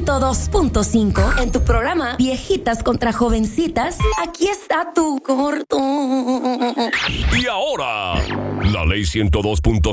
102.5 en tu programa Viejitas contra Jovencitas. Aquí está tu corto. Y ahora, la ley 102.5